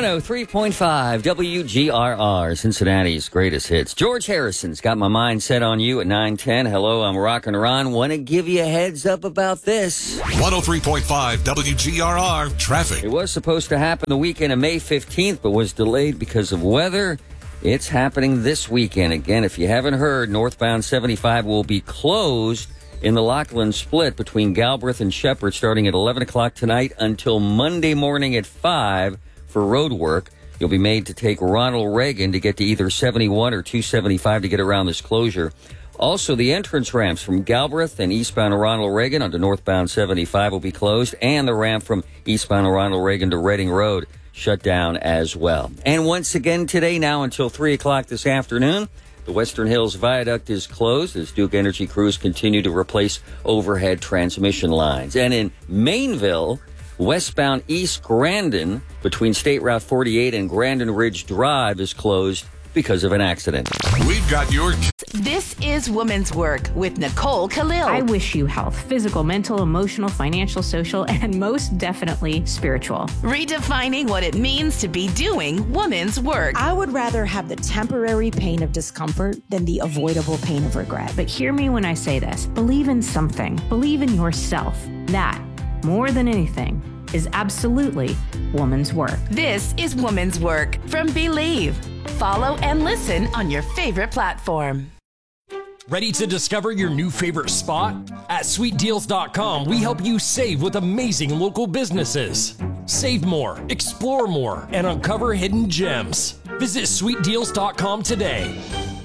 103.5 WGRR, Cincinnati's greatest hits. George Harrison's got my mind set on you at 9:10. Hello, I'm Rockin' Ron. Want to give you a heads up about this. 103.5 WGRR traffic. It was supposed to happen the weekend of May 15th, but was delayed because of weather. It's happening this weekend. Again, if you haven't heard, northbound 75 will be closed in the Lachlan split between Galbraith and Shepherd starting at 11 o'clock tonight until Monday morning at 5 for road work. You'll be made to take Ronald Reagan to get to either 71 or 275 to get around this closure. Also, the entrance ramps from Galbraith and eastbound Ronald Reagan onto northbound 75 will be closed, and the ramp from eastbound Ronald Reagan to Reading Road shut down as well. And once again today, now until 3 o'clock this afternoon, the Western Hills Viaduct is closed as Duke Energy crews continue to replace overhead transmission lines. And in Mainville, westbound East Grandin between State Route 48 and Grandin Ridge Drive is closed because of an accident. We've got your... This is Woman's Work with Nicole Khalil. I wish you health, physical, mental, emotional, financial, social, and most definitely spiritual. Redefining what it means to be doing woman's work. I would rather have the temporary pain of discomfort than the avoidable pain of regret. But hear me when I say this. Believe in something. Believe in yourself. That, more than anything, is absolutely woman's work. This is Woman's Work from Believe. Follow and listen on your favorite platform. Ready to discover your new favorite spot? At sweetdeals.com, we help you save with amazing local businesses. Save more, explore more, and uncover hidden gems. Visit sweetdeals.com today.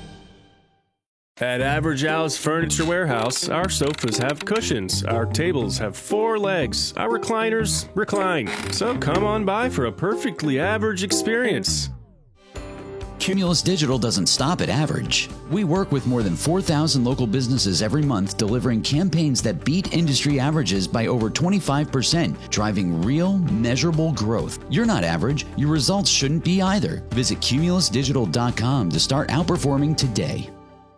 At Average Al's Furniture Warehouse, our sofas have cushions, our tables have 4 legs, our recliners recline. So come on by for a perfectly average experience. Cumulus Digital doesn't stop at average. We work with more than 4,000 local businesses every month, delivering campaigns that beat industry averages by over 25%, driving real, measurable growth. You're not average. Your results shouldn't be either. Visit cumulusdigital.com to start outperforming today.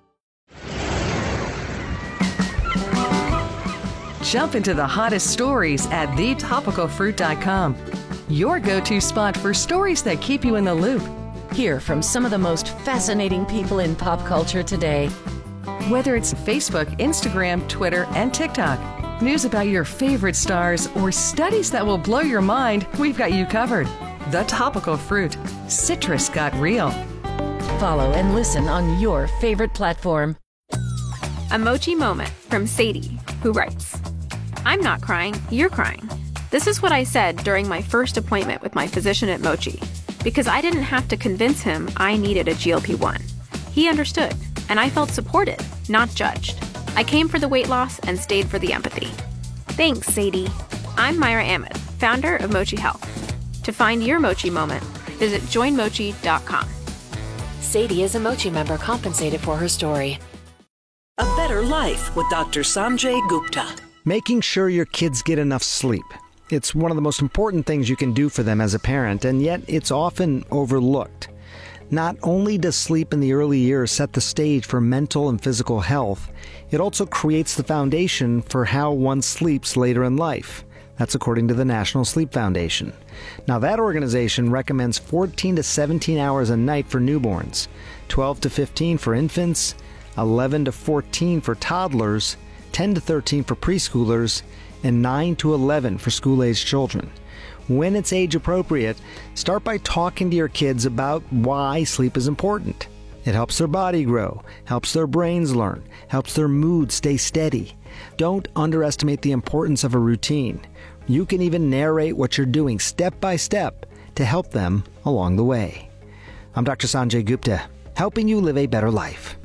Jump into the hottest stories at thetopicalfruit.com. Your go-to spot for stories that keep you in the loop. Hear from some of the most fascinating people in pop culture today. Whether it's Facebook, Instagram, Twitter, and TikTok, news about your favorite stars, or studies that will blow your mind, we've got you covered. The Topical Fruit. Citrus got real. Follow and listen on your favorite platform. A Mochi moment from Sadie, who writes, I'm not crying, you're crying. This is what I said during my first appointment with my physician at Mochi, because I didn't have to convince him I needed a GLP-1. He understood, and I felt supported, not judged. I came for the weight loss and stayed for the empathy. Thanks, Sadie. I'm Myra Ahmed, founder of Mochi Health. To find your Mochi moment, visit joinmochi.com. Sadie is a Mochi member compensated for her story. A Better Life with Dr. Sanjay Gupta. Making sure your kids get enough sleep. It's one of the most important things you can do for them as a parent, and yet it's often overlooked. Not only does sleep in the early years set the stage for mental and physical health, it also creates the foundation for how one sleeps later in life. That's according to the National Sleep Foundation. Now, that organization recommends 14 to 17 hours a night for newborns, 12 to 15 for infants, 11 to 14 for toddlers, 10 to 13 for preschoolers, and 9 to 11 for school-aged children. When it's age appropriate, start by talking to your kids about why sleep is important. It helps their body grow, helps their brains learn, helps their mood stay steady. Don't underestimate the importance of a routine. You can even narrate what you're doing step by step to help them along the way. I'm Dr. Sanjay Gupta, helping you live a better life.